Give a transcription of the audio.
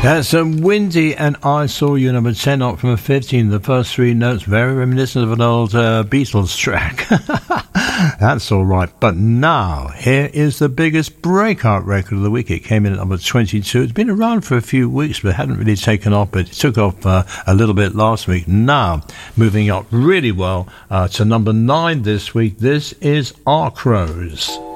That's Windy and I Saw You, number 10 up from a 15. The first three notes, very reminiscent of an old Beatles track. That's all right. But now, here is the biggest breakout record of the week. It came in at number 22. It's been around for a few weeks, but hadn't really taken off. But it took off a little bit last week. Now, moving up really well to number 9 this week. This is Our Crows.